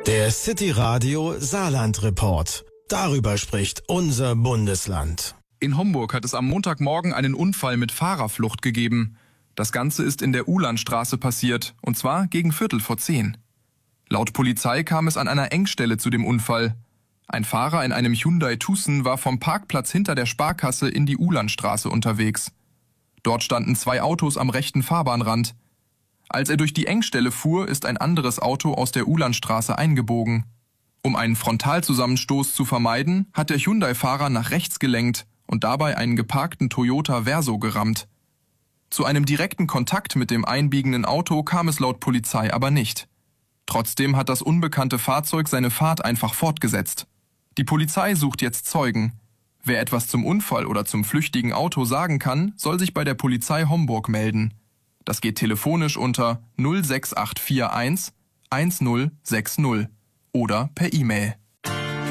Der City Radio Saarland Report. Darüber spricht unser Bundesland. In Homburg hat es am Montagmorgen einen Unfall mit Fahrerflucht gegeben. Das Ganze ist in der Uhlandstraße passiert, und zwar gegen 9:15. Laut Polizei kam es an einer Engstelle zu dem Unfall. Ein Fahrer in einem Hyundai Tucson war vom Parkplatz hinter der Sparkasse in die Uhlandstraße unterwegs. Dort standen 2 Autos am rechten Fahrbahnrand. Als er durch die Engstelle fuhr, ist ein anderes Auto aus der Uhlandstraße eingebogen. Um einen Frontalzusammenstoß zu vermeiden, hat der Hyundai-Fahrer nach rechts gelenkt und dabei einen geparkten Toyota Verso gerammt. Zu einem direkten Kontakt mit dem einbiegenden Auto kam es laut Polizei aber nicht. Trotzdem hat das unbekannte Fahrzeug seine Fahrt einfach fortgesetzt. Die Polizei sucht jetzt Zeugen. Wer etwas zum Unfall oder zum flüchtigen Auto sagen kann, soll sich bei der Polizei Homburg melden. Das geht telefonisch unter 06841 1060 oder per E-Mail.